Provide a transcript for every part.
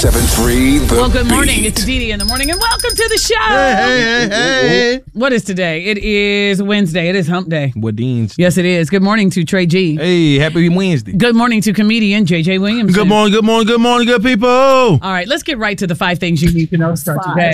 97.3 The Well, good morning. Beat. It's Dee in the morning, and welcome to the show. Hey. What is today? It is Wednesday. It is hump day. What Dean's? Yes, it is. Good morning to Trey G. Hey, happy Wednesday. Good morning to comedian JJ Williams. Good morning, good people. All right, let's get right to the 5 things you need to know to start today.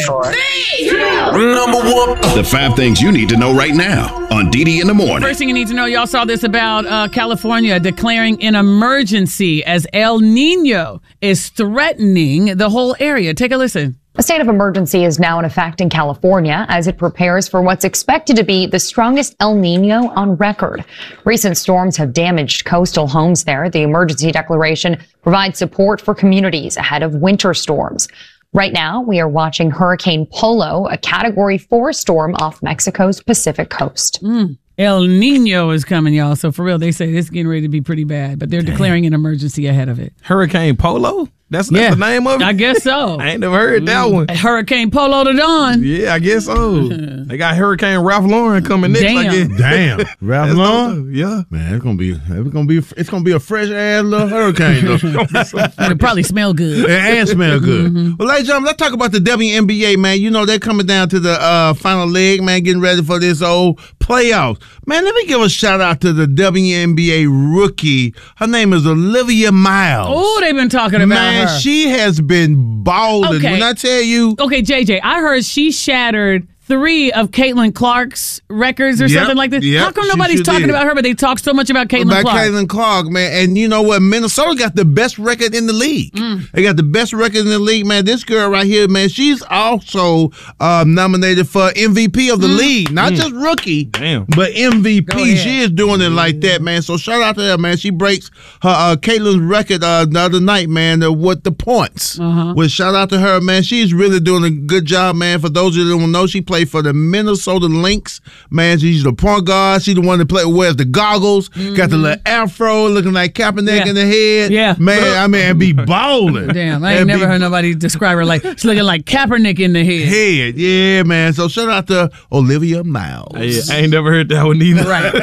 Number one. The 5 things you need to know right now on Dee in the morning. First thing you need to know, y'all saw this about California declaring an emergency as El Nino is threatening the whole area. Take a listen. A state of emergency is now in effect in California as it prepares for what's expected to be the strongest El Nino on record. Recent storms have damaged coastal homes there. The emergency declaration provides support for communities ahead of winter storms. Right now, we are watching Hurricane Polo, a Category 4 storm off Mexico's Pacific coast. El Nino is coming, y'all. So for real, they say it's getting ready to be pretty bad, but they're declaring an emergency ahead of it. Hurricane Polo? That's the name of it? I guess so. I ain't never heard that one. Hurricane Polo to Dawn. Yeah, I guess so. They got Hurricane Ralph Lauren coming next. Damn. I guess. Damn, Ralph That's Lauren. dope, yeah. Man, it's gonna be a fresh ass little hurricane though. It'll probably smell good. And smell good. Well, ladies and gentlemen, let's talk about the WNBA, man. You know they're coming down to the final leg, man, getting ready for this old playoffs. Man, let me give a shout out to the WNBA rookie. Her name is Olivia Miles. Oh, they've been talking about Man, her. she has been balling. Okay. When I tell you, Okay, JJ, I heard she shattered 3 of Caitlin Clark's records or Yep, something like this. yep, How come she nobody's sure talking did. about her, but they talk so much about Caitlin Clark? Caitlin Clark, man. And you know what? Minnesota got the best record in the league. They got the best record in the league, man. This girl right here, man, she's also nominated for MVP of the league. Not just rookie, Damn. but Go MVP. ahead. She is doing it like that, man. So shout out to her, man. She breaks her Caitlin's record the other night, man, with the points. Well, shout out to her, man. She's really doing a good job, man. For those of you that don't know, she played for the Minnesota Lynx, man. She's the point guard. She's the one that wears the goggles, got the little afro, looking like Kaepernick in the head. Yeah. Man, I mean, and be balling. Damn, I ain't never heard nobody describe her like she's looking like Kaepernick in the head. Yeah, man. So shout out to Olivia Miles. Yeah, I ain't never heard that one either.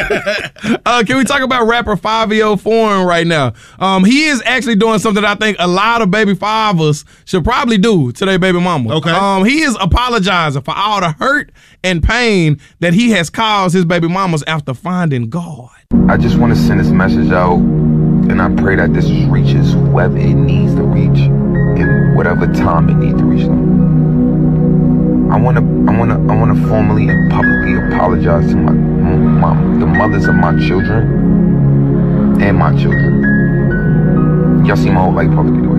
Right. Can we talk about rapper Fabio Foreign right now? He is actually doing something that I think a lot of baby fathers should probably do to their baby mama. Okay. He is apologizing for all the hurt and pain that he has caused his baby mamas after finding God. I just want to send this message out, and I pray that this reaches whoever it needs to reach, in whatever time it needs to reach them. I want to formally and publicly apologize to the mothers of my children and my children. Y'all see my whole life publicly anyway.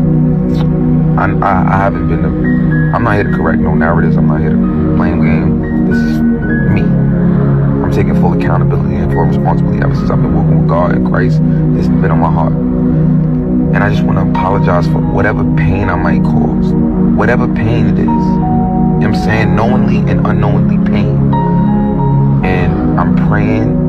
I haven't been I'm not here to correct no narratives. I'm not here to play a game. This is me. I'm taking full accountability and full responsibility ever since I've been working with God and Christ. This has been on my heart. And I just want to apologize for whatever pain I might cause. Whatever pain it is. You know what I'm saying? Knowingly and unknowingly pain. And I'm praying